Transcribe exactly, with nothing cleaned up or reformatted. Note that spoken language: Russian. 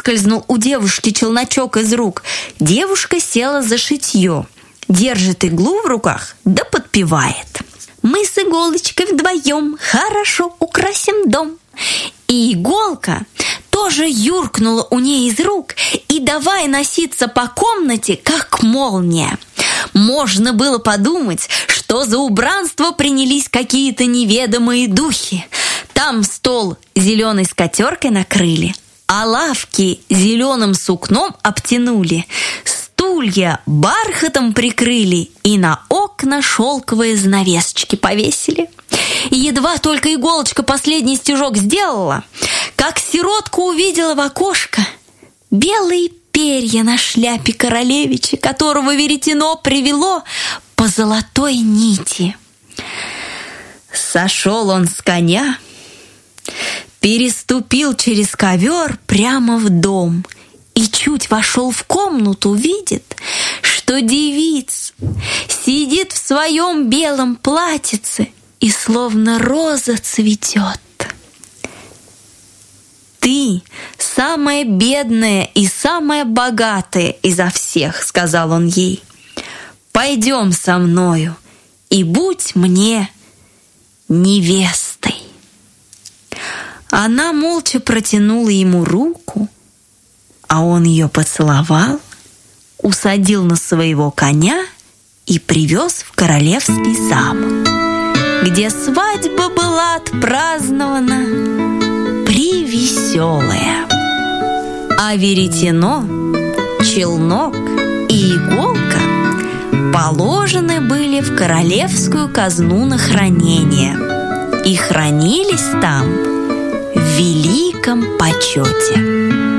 выскользнул у девушки челночок из рук. Девушка села за шитье, держит иглу в руках, да подпевает: «Мы с иголочкой вдвоем хорошо украсим дом». И иголка тоже юркнула у ней из рук и давай носиться по комнате, как молния. Можно было подумать, что за убранство принялись какие-то неведомые духи. Там стол зеленой скатеркой накрыли, а лавки зеленым сукном обтянули, стулья бархатом прикрыли и на окна шелковые занавесочки повесили. И едва только иголочка последний стежок сделала, как сиротка увидела в окошко белые перья на шляпе королевича, которого веретено привело по золотой нити. Сошел он с коня, переступил через ковер прямо в дом и чуть вошел в комнату, видит, что девица сидит в своем белом платьице и словно роза цветет. «Ты самая бедная и самая богатая изо всех», — сказал он ей. «Пойдем со мною и будь мне невестой». Она молча протянула ему руку, а он ее поцеловал, усадил на своего коня и привез в королевский замок, где свадьба была отпразднована превеселая. А веретено, челнок и иголка положены были в королевскую казну на хранение и хранились там в великом почете.